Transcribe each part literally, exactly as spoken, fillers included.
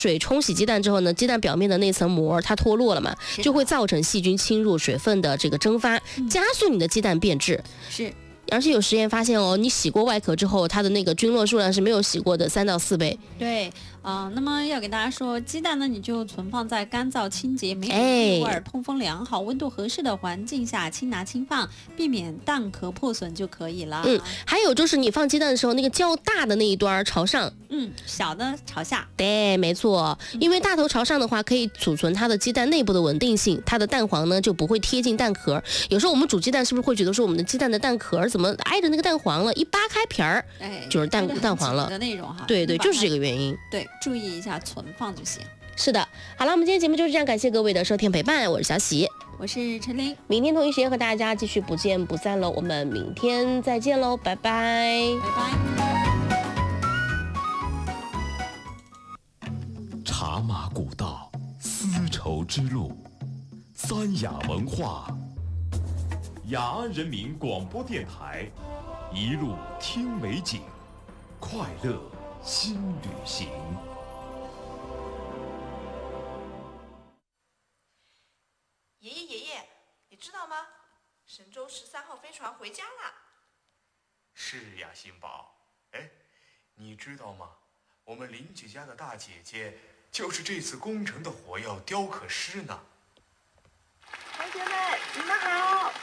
水冲洗鸡蛋之后呢，鸡蛋表面的那层膜它脱落了嘛，就会造成细菌侵入、水分的这个蒸发，加速你的鸡蛋变质。 是。 而且有实验发现哦，你洗过外壳之后，它的那个菌落数量是没有洗过的三到四倍。 对，啊、呃，那么要给大家说，鸡蛋呢，你就存放在干燥、清洁、没有异味、哎、通风良好、温度合适的环境下，轻拿轻放，避免蛋壳破损就可以了。 嗯，还有就是你放鸡蛋的时候，那个较大的那一端朝上， 嗯，小的朝下。 对，没错，因为大头朝上的话，可以储存它的鸡蛋内部的稳定性，它的蛋黄呢就不会贴近蛋壳。有时候我们煮鸡蛋是不是会觉得说我们的鸡蛋的蛋壳怎么挨着那个蛋黄了？一扒开皮儿，哎，就是蛋蛋黄了的那种哈。 对对，就是这个原因。 对，注意一下存放就行。 是的，好了，我们今天节目就是这样，感谢各位的收听陪伴，我是小喜， 我是陈琳， 明天同一时间和大家继续不见不散喽，我们明天再见喽，拜拜， 拜拜。 茶马古道，丝绸之路，三雅文化，雅安人民广播电台，一路听美景，快乐新旅行。 爷爷爷爷，你知道吗？神舟十三号飞船回家啦！ 是呀，新宝。哎，你知道吗？我们邻居家的大姐姐就是这次工程的火药雕刻师呢。 同学们，你们好！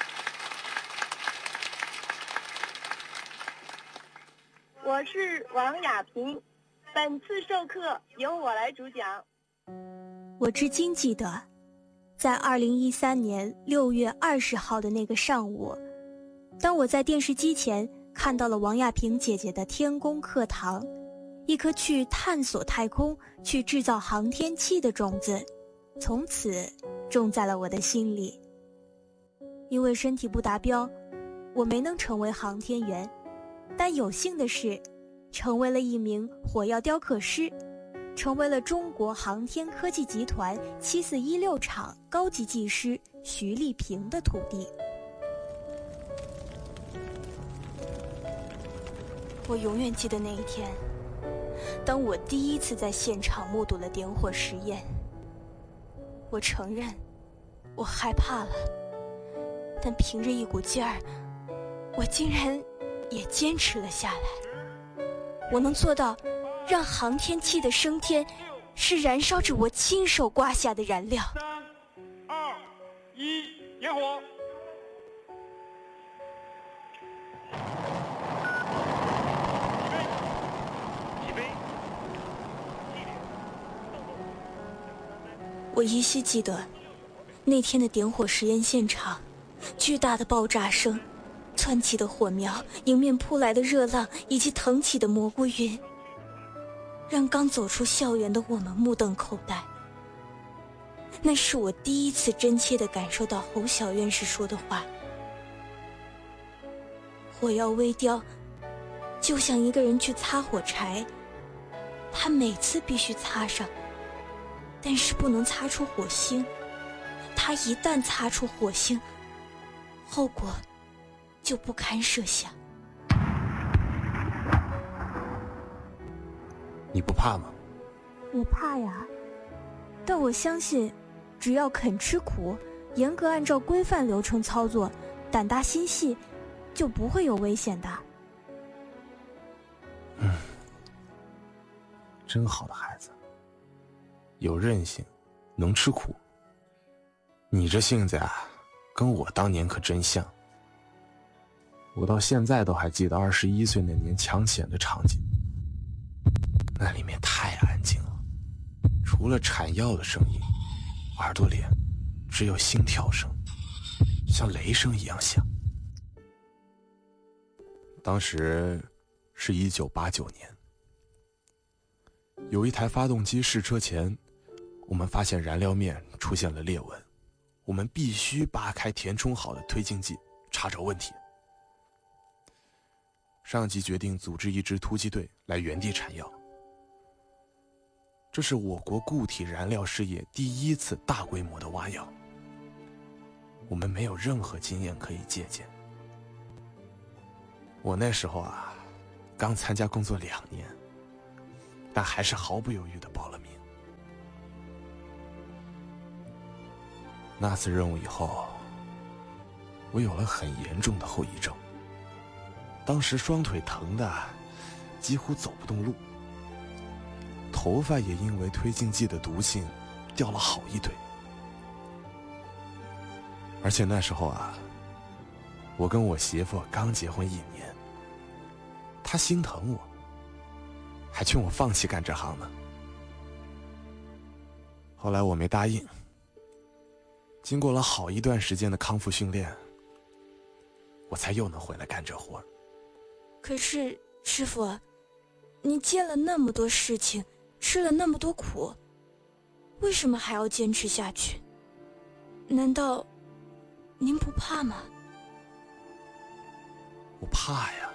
我是王雅萍，本次授课由我来主讲。 我至今记得，在二零一三年六月二十号的那个上午，当我在电视机前看到了王亚萍姐姐的天宫课堂，一颗去探索太空、去制造航天器的种子，从此种在了我的心里。因为身体不达标，我没能成为航天员，但有幸的是，成为了一名火药雕刻师，成为了中国航天科技集团七四一六厂高级技师徐丽萍的徒弟。我永远记得那一天，当我第一次在现场目睹了点火实验。我承认，我害怕了，但凭着一股劲儿，我竟然也坚持了下来。我能做到，让航天器的升天是燃烧着我亲手刮下的燃料。 三、二、一，点火！起飞！起飞！ 我依稀记得，那天的点火实验现场，巨大的爆炸声，窜起的火苗，迎面扑来的热浪，以及腾起的蘑菇云，让刚走出校园的我们目瞪口呆。那是我第一次真切地感受到侯小院士说的话：火药微雕就像一个人去擦火柴，他每次必须擦上，但是不能擦出火星。他一旦擦出火星，后果就不堪设想。 你不怕吗？ 我怕呀，但我相信，只要肯吃苦，严格按照规范流程操作，胆大心细，就不会有危险的。 嗯，真好的孩子，有韧性，能吃苦。你这性子啊，跟我当年可真像。我到现在都还记得二十一岁那年抢险的场景，那里面太安静了，除了产药的声音，耳朵里只有心跳声，像雷声一样响。当时是一九八九年，有一台发动机试车前，我们发现燃料面出现了裂纹，我们必须扒开填充好的推进剂，查找问题。上级决定组织一支突击队来原地产药，这是我国固体燃料事业第一次大规模的挖药，我们没有任何经验可以借鉴。我那时候啊，刚参加工作两年，但还是毫不犹豫地报了名。 那次任务以后，我有了很严重的后遗症。当时双腿疼的几乎走不动路，头发也因为推进剂的毒性掉了好一堆。而且那时候啊，我跟我媳妇刚结婚一年，她心疼我，还劝我放弃干这行呢。后来我没答应，经过了好一段时间的康复训练，我才又能回来干这活。 可是师傅，你见了那么多事情，吃了那么多苦，为什么还要坚持下去？难道您不怕吗？ 我怕呀。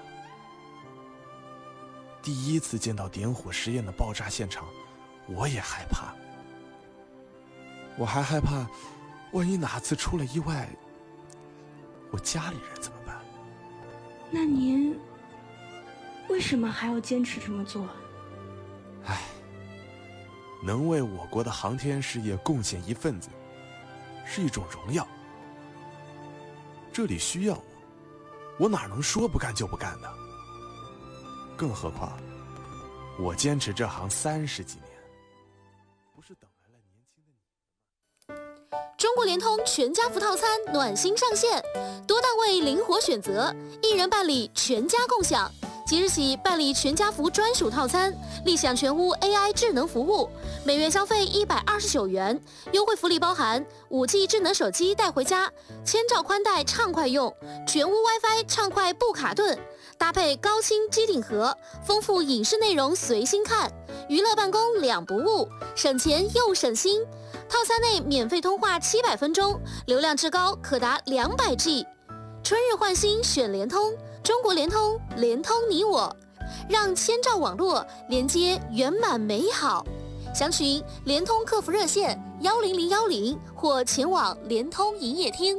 第一次见到点火实验的爆炸现场，我也害怕。我还害怕，万一哪次出了意外，我家里人怎么办？ 那您为什么还要坚持这么做？ 唉，能为我国的航天事业贡献一份子，是一种荣耀。这里需要我，我哪能说不干就不干呢？更何况，我坚持这行三十几年，不是等来了年轻的你。 中国联通全家福套餐暖心上线，多档位灵活选择，一人办理全家共享。即日起办理全家福专属套餐，立享全屋 A I 智能服务，每月消费一百二十九元，优惠福利包含五 G 智能手机带回家，千兆宽带畅快用，全屋 WiFi 畅快不卡顿，搭配高清机顶盒，丰富影视内容随心看，娱乐办公两不误，省钱又省心。套餐内免费通话七百分钟，流量至高可达两百 G。春日换新选联通，中国联通，联通你我，让千兆网络连接圆满美好。详询联通客服热线幺零零幺零或前往联通营业厅。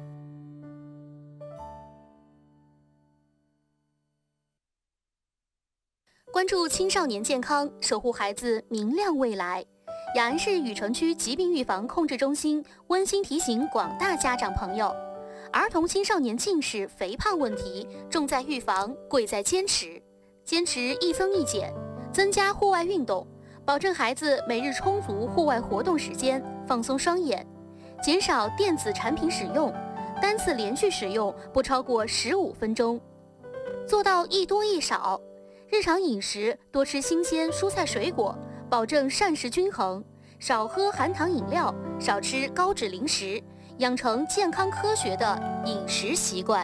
关注青少年健康，守护孩子明亮未来。雅安市禹城区疾病预防控制中心温馨提醒广大家长朋友，儿童青少年近视、肥胖问题重在预防，贵在坚持。坚持一增一减，增加户外运动，保证孩子每日充足户外活动时间，放松双眼，减少电子产品使用，单次连续使用不超过十五分钟，做到一多一少。日常饮食多吃新鲜蔬菜水果，保证膳食均衡，少喝含糖饮料，少吃高脂零食，养成健康科学的饮食习惯。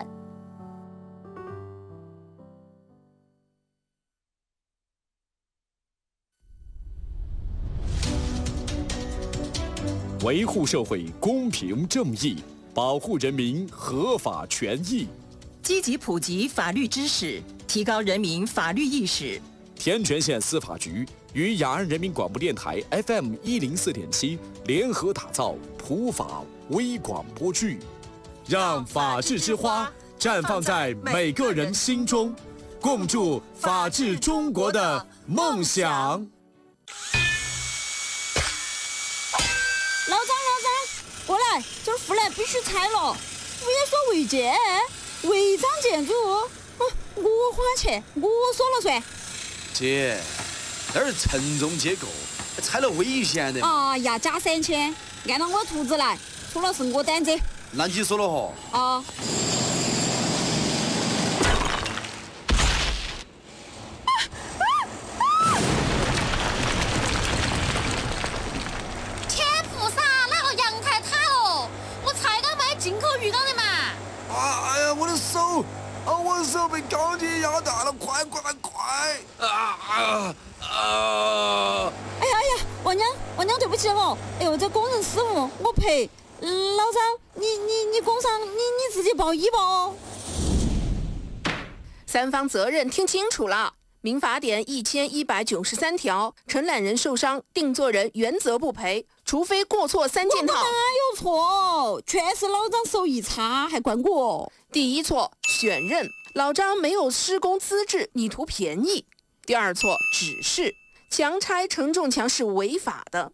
维护社会公平正义，保护人民合法权益， 积极普及法律知识，提高人民法律意识。 天全县司法局与雅安人民广播电台 F M 一零四点七联合打造普法微广播剧，让法治之花绽放在每个人心中，共筑法治中国的梦想。 老张，老张，过来，这儿湖南必须拆了，不要说违建，违章建筑，嗯，我花钱，我说了算。 姐，那儿承重结构，拆了危险的。 啊呀，加三千，按照我图纸来，出了是我担子。 那你说了哈？ 啊。 天菩萨，那个阳台塌了，我才刚买进口浴缸的嘛。 啊！哎呀，我的手！啊！我的手被钢筋压断了，快快快！啊啊啊！ 哎呀哎呀，王娘，王娘，对不起哦。哎呦，这工人失误，我赔。嗯、老张，你你你工伤，你你自己报医保哦。 三方责任听清楚了。民法典一千一百九十三条，承揽人受伤，定作人原则不赔，除非过错三件套。 哪有错？全是老张手艺差，还怪我。 第一错，选任，老张没有施工资质，你图便宜。第二错，指示，强拆承重墙是违法的。